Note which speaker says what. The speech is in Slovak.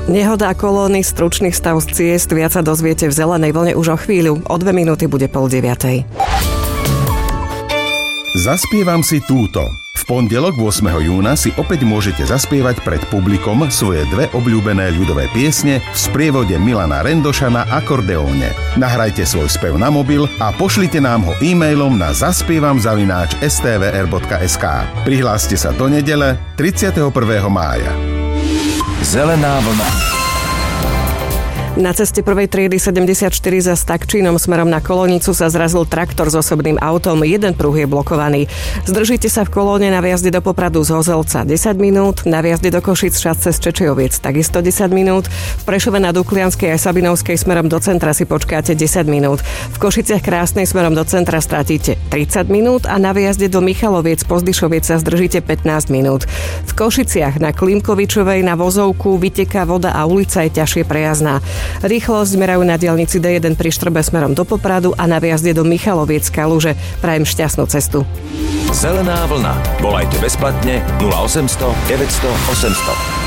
Speaker 1: Nehoda a kolóny, stručný stav z ciest, viac sa dozviete v Zelenej vlne už o chvíľu. O 2 minúty bude 8:30.
Speaker 2: Zaspievam si túto. V pondelok 8. júna si opäť môžete zaspievať pred publikom svoje 2 obľúbené ľudové piesne v sprievode Milana Rendoša na akordeóne. Nahrajte svoj spev na mobil a pošlite nám ho e-mailom na zaspievam@stvr.sk. Prihláste sa do nedele 31. mája.
Speaker 3: Zelená vlna.
Speaker 1: Na ceste prvej triedy 74 za Stakčínom smerom na Kolonicu sa zrazil traktor s osobným autom. Jeden pruh je blokovaný. Zdržíte sa v kolóne na viazde do Popradu z Hozelca 10 minút, na viazde do Košic šatce z Čečejoviec takisto 10 minút, v Prešove na Duklianskej a Sabinovskej smerom do centra si počkáte 10 minút, v Košiciach Krásnej smerom do centra stratíte 30 minút a na viazde do Michaloviec Pozdyšoviec sa zdržíte 15 minút. V Košiciach na Klimkovičovej na Vozovku vyteká voda a ulica je ťažšie prejazdná. Rýchlosť merajú na diaľnici D1 pri Štrbe smerom do Popradu a na viazde do Michaloviec Kaluže. Prajem šťastnú cestu.
Speaker 3: Zelená vlna. Volajte bezplatne 0800 900 800.